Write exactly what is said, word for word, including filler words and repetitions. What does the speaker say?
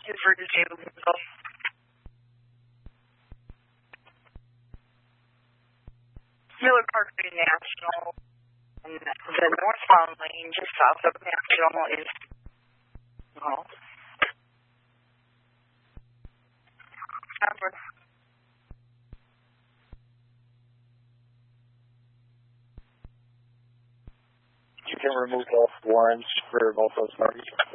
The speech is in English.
is for disabled people. Miller Parkway National, and the northbound lane just south of National is, well, number. You can remove both warrants for both those parties.